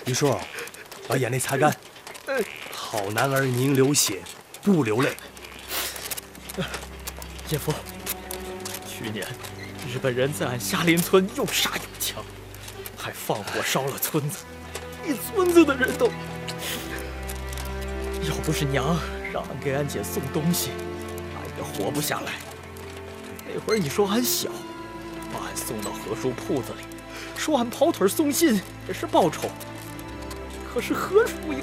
于叔，把眼泪擦干。好男儿宁流血，不流泪。 姐夫，去年日本人在俺下林村又杀又抢，还放火烧了村子，一村子的人都……要不是娘让俺给俺姐送东西，俺也活不下来。那会儿你说俺小，把俺送到何叔铺子里，说俺跑腿送信也是报酬。可是何叔也……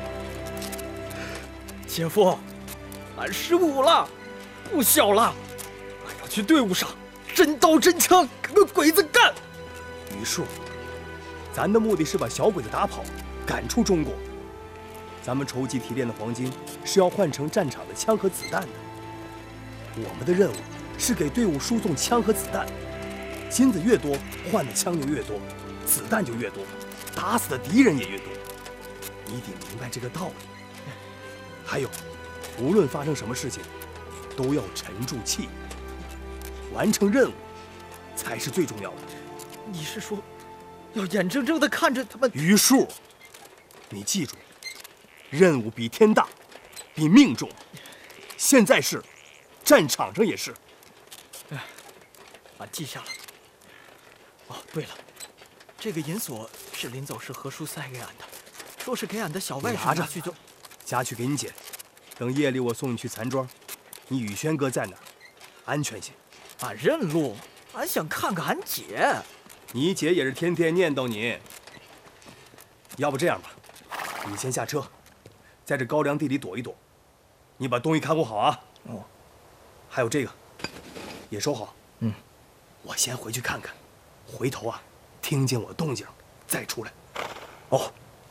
姐夫，俺15了，不小了，俺要去队伍上真刀真枪跟个鬼子干。 于叔，咱的目的是把小鬼子打跑，赶出中国。咱们筹集提炼的黄金是要换成战场的枪和子弹的。我们的任务是给队伍输送枪和子弹，金子越多，换的枪就越多，子弹就越多，打死的敌人也越多。你得明白这个道理。还有，无论发生什么事情，都要沉住气，完成任务才是最重要的。 你是说，要眼睁睁地看着他们？ 于叔，你记住，任务比天大，比命重。现在是，战场上也是。 俺记下了。哦，对了，这个银锁是临走时何叔塞给俺的，说是给俺的小外甥拿去就。 夹去给你姐，等夜里我送你去残庄，你宇轩哥在哪儿，安全些。 俺认路，俺想看看俺姐。 你姐也是天天念叨你。要不这样吧，你先下车，在这高粱地里躲一躲，你把东西看护好啊。 哦， 还有这个，也收好。我先回去看看，回头啊，听见我动静再出来。哦。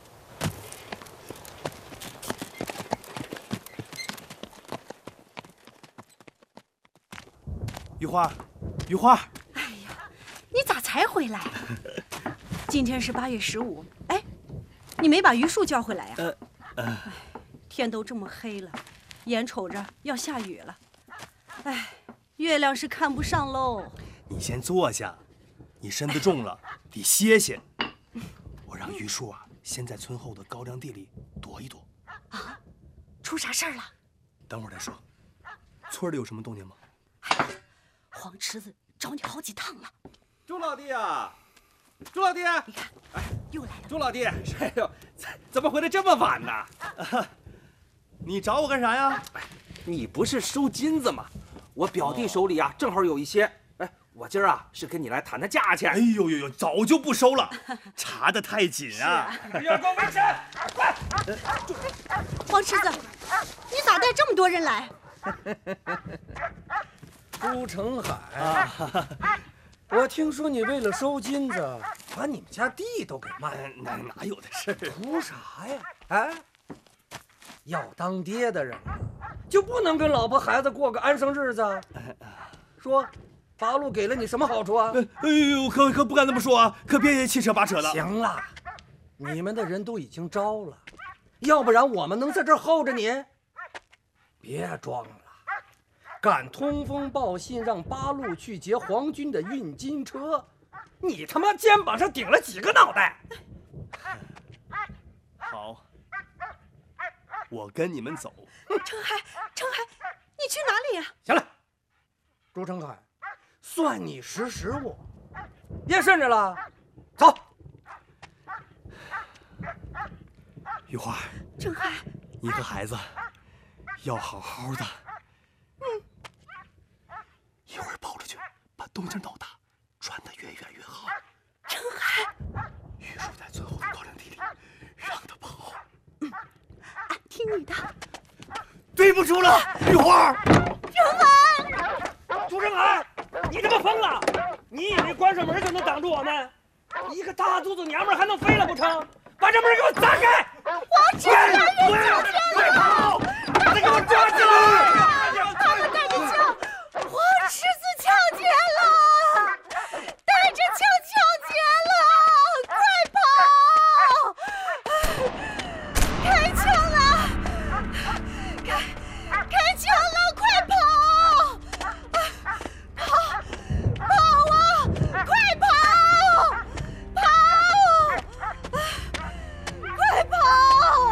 玉花，玉花， 哎呀，你咋才回来？今天是8月15，哎，你没把榆树叫回来呀？天都这么黑了，眼瞅着要下雨了，哎，月亮是看不上喽。 你先坐下，你身子重了，得歇歇。我让榆树啊，先在村后的高粱地里躲一躲。 啊，出啥事儿了？ 等会儿再说。村里有什么动静吗？ 黄池子找你好几趟了。 朱老弟啊，朱老弟， 你看，又来了。 朱老弟，哎呦，怎么回来这么晚呢？ 你找我干啥呀？ 你不是收金子吗？我表弟手里啊，正好有一些。哎，我今儿啊是跟你来谈谈价钱。 哎呦呦呦，早就不收了，查得太紧啊！ 不要给我纹身！快！ 黄池子，你咋带这么多人来？ 朱成海，我听说你为了收金子，把你们家地都给卖了， 哪有的事？ 图啥呀？哎，要当爹的人就不能跟老婆孩子过个安生日子？说，八路给了你什么好处啊？ 哎呦，可不敢这么说啊！可别七扯八扯的。 行了，你们的人都已经招了，要不然我们能在这儿候着你？别装了。敢通风报信让八路去劫皇军的运金车，你他妈肩膀上顶了几个脑袋？ 好，我跟你们走。 程海，你去哪里呀？ 行了，朱成海，算你识我，别渗着了，走。 玉花， 程海， 你和孩子要好好的。一会儿跑出去，把动静闹大，传得越远越好。 程海， 榆树在村后的高粱地里，让他跑。 俺听你的。 对不住了，玉花。 朱成海，你他妈疯了！你以为关上门就能挡住我们？一个大肚子娘们还能飞了不成？把这门给我砸开！ 黄池子， 快跑！把他给我抓起来！